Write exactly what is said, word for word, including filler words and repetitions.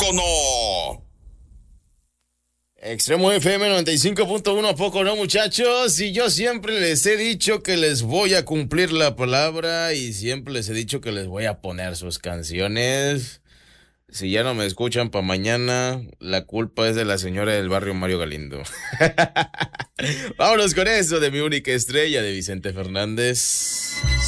no. Extremo F M noventa y cinco punto uno, ¿a poco no, muchachos? Y yo siempre les he dicho que les voy a cumplir la palabra y siempre les he dicho que les voy a poner sus canciones. Si ya no me escuchan para mañana, la culpa es de la señora del barrio Mario Galindo. Vámonos con eso de mi única estrella de Vicente Fernández.